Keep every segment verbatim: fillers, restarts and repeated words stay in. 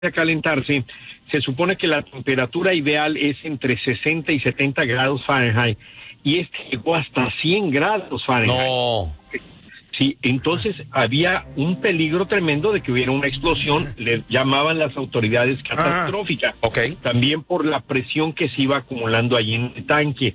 a calentarse, se supone que la temperatura ideal es entre sesenta y setenta grados Fahrenheit, y este llegó hasta cien grados Fahrenheit. No. Sí, entonces había un peligro tremendo de que hubiera una explosión, le llamaban las autoridades catastrófica, ah, okay. También por la presión que se iba acumulando allí en el tanque.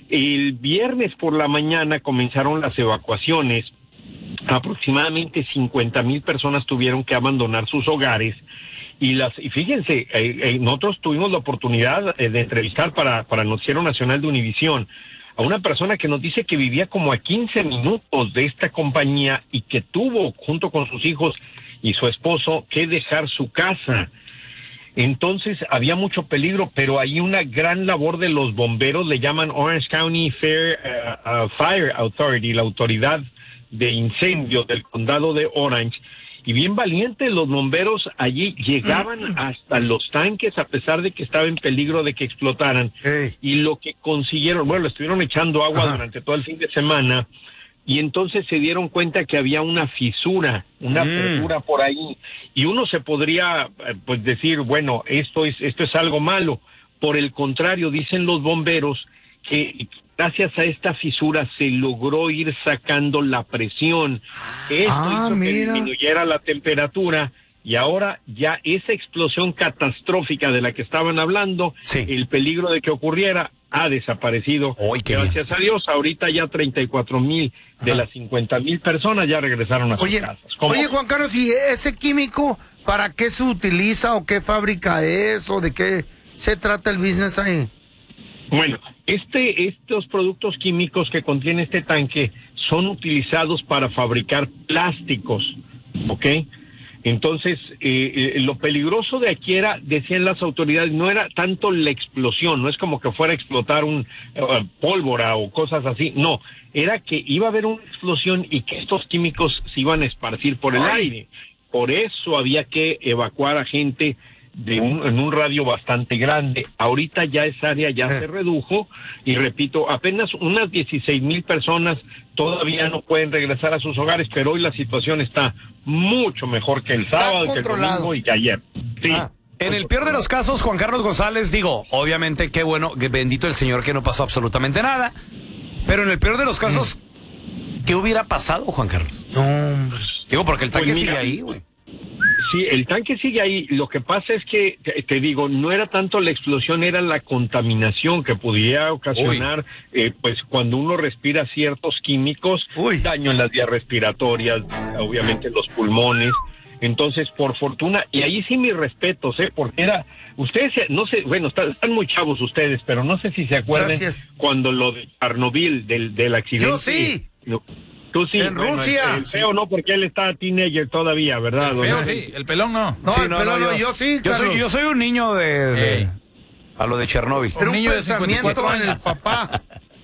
El viernes por la mañana comenzaron las evacuaciones, aproximadamente cincuenta mil personas tuvieron que abandonar sus hogares, y las y fíjense, eh, eh, nosotros tuvimos la oportunidad eh, de entrevistar para, para Noticiero Nacional de Univisión a una persona que nos dice que vivía como a quince minutos de esta compañía y que tuvo, junto con sus hijos y su esposo, que dejar su casa. Entonces había mucho peligro, pero hay una gran labor de los bomberos, le llaman Orange County Fair, uh, uh, Fire Authority, la autoridad de incendios del condado de Orange. Y bien valientes los bomberos allí llegaban hasta los tanques a pesar de que estaba en peligro de que explotaran. Hey. Y lo que consiguieron, bueno, le estuvieron echando agua Ajá. durante todo el fin de semana, y entonces se dieron cuenta que había una fisura, una Mm. apertura por ahí. Y uno se podría pues decir, bueno, esto es, esto es algo malo. Por el contrario, dicen los bomberos que gracias a esta fisura se logró ir sacando la presión. Esto Ah, hizo mira. que disminuyera la temperatura, y ahora ya esa explosión catastrófica de la que estaban hablando, Sí. el peligro de que ocurriera, ha desaparecido. Uy, qué Gracias bien. a Dios, ahorita ya treinta y cuatro mil de Ajá. las cincuenta mil personas ya regresaron a sus Oye, casas. ¿Cómo? oye, Juan Carlos, ¿y ese químico para qué se utiliza o qué fábrica es o de qué se trata el business ahí? Bueno, este, estos productos químicos que contiene este tanque son utilizados para fabricar plásticos, ¿ok? Entonces, eh, eh, lo peligroso de aquí era, decían las autoridades, no era tanto la explosión, no es como que fuera a explotar un uh, pólvora o cosas así, no, era que iba a haber una explosión y que estos químicos se iban a esparcir por el Ay. aire. Por eso había que evacuar a gente de un, en un radio bastante grande. Ahorita ya esa área ya Eh. se redujo, y repito, apenas unas dieciséis mil personas todavía no pueden regresar a sus hogares, pero hoy la situación está mucho mejor que el sábado, que el controlado. domingo y que ayer. Sí. Ah. En el peor de los casos, Juan Carlos González, digo, obviamente qué bueno, que bendito el Señor que no pasó absolutamente nada, pero en el peor de los casos, ¿qué hubiera pasado, Juan Carlos? No, hombre. Digo, porque el tanque Pues mira, sigue ahí, güey. Sí, el tanque sigue ahí. Lo que pasa es que, te, te digo, no era tanto la explosión, era la contaminación que pudiera ocasionar, eh, pues cuando uno respira ciertos químicos, Uy. daño en las vías respiratorias, obviamente en los pulmones. Entonces, por fortuna, y ahí sí mis respetos, ¿eh? Porque era, ustedes, no sé, bueno, están, están muy chavos ustedes, pero no sé si se acuerdan Gracias. cuando lo de Chernobyl, del, del accidente. Yo sí. No, tú sí. En bueno, Rusia. El, el feo no, porque él está teenager todavía, ¿verdad? El feo don- sí, el pelón no. No, Sí, el pelón no, yo sí, Yo soy, Carlos. yo soy un niño de, de- Ey. a lo de Chernóbil. Era un niño de pensamiento cincuenta y cuatro en el años. papá.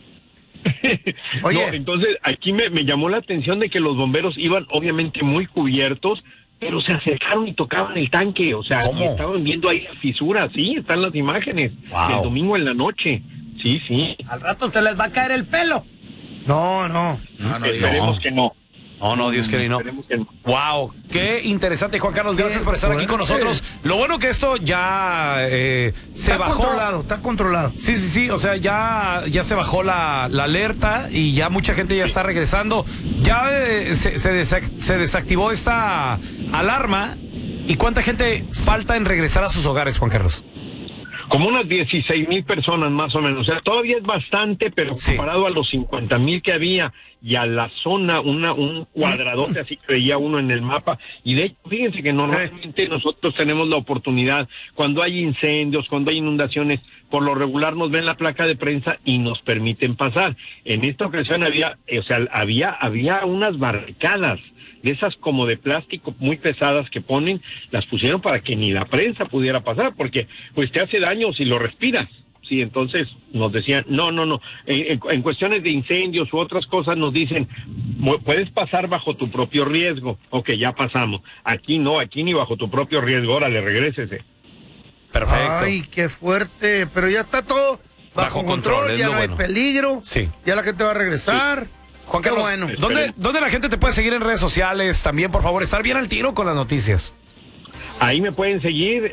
Oye. No, entonces aquí me, me llamó la atención de que los bomberos iban obviamente muy cubiertos, pero se acercaron y tocaban el tanque, o sea, ¿Cómo? y estaban viendo ahí la fisura, sí, están las imágenes, Wow. el domingo en la noche, sí, sí, Al rato te les va a caer el pelo. No, no. No, no digas. esperemos no. que no. Oh, no, Dios quiere y no. Esperemos que no. Wow, qué interesante, Juan Carlos. Gracias Qué por estar aquí con fuerte. nosotros. Lo bueno que esto ya eh, se Está bajó. controlado, está controlado. Sí, sí, sí, o sea, ya, ya se bajó la, la alerta y ya mucha gente ya está regresando. Ya eh, se, se, desac- se desactivó esta alarma. ¿Y cuánta gente falta en regresar a sus hogares, Juan Carlos? Como unas dieciséis mil personas más o menos, o sea, todavía es bastante, pero Sí. comparado a los cincuenta mil que había y a la zona, una un cuadradote, así que veía uno en el mapa, y de hecho, fíjense que normalmente nosotros tenemos la oportunidad, cuando hay incendios, cuando hay inundaciones, por lo regular nos ven la placa de prensa y nos permiten pasar. En esta ocasión había, o sea, había, había unas barricadas, de esas como de plástico muy pesadas que ponen, las pusieron para que ni la prensa pudiera pasar, porque pues te hace daño si lo respiras. Sí, entonces nos decían, no, no, no, en, en, en cuestiones de incendios u otras cosas nos dicen, puedes pasar bajo tu propio riesgo. Ok, ya pasamos. Aquí no, aquí ni bajo tu propio riesgo, órale, regrésese. Perfecto. Ay, qué fuerte. Pero ya está todo bajo, Bajo control, control, es ya lo no bueno. hay peligro. Sí. Ya la gente va a regresar. Juan Qué Carlos, bueno. ¿dónde, ¿dónde la gente te puede seguir en redes sociales? También, por favor, estar bien al tiro con las noticias. Ahí me pueden seguir